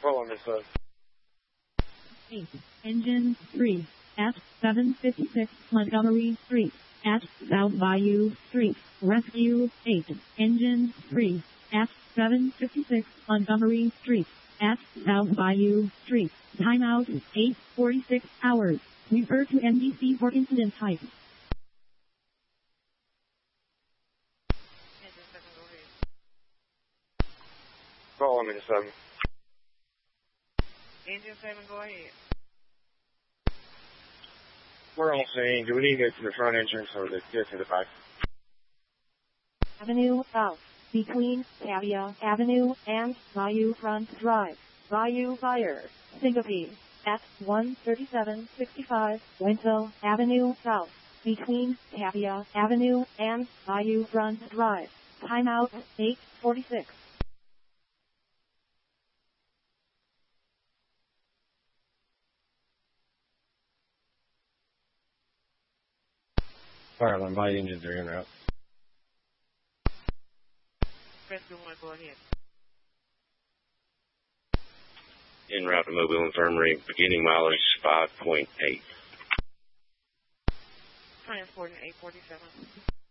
Following this, 8. Engine 3 at 756 Montgomery Street at South Bayou Street. Rescue 8. Engine 3 at 756 Montgomery Street at South Bayou Street. Timeout 8:46 hours. Refer to NBC for incident type. following this, Engine 7, go ahead. we're on scene. Do we need to go to the front entrance or to get to the back? Avenue South, between Tavia Avenue and Bayou Front Drive. Bayou Fire, Syncope, at 13765 Wenzel Avenue South, between Tavia Avenue and Bayou Front Drive. Timeout 8:46. Fire alarm, by engines are en route. Rescue 1, go ahead. En route to Mobile Infirmary, beginning mileage 5.8. Transporting 847.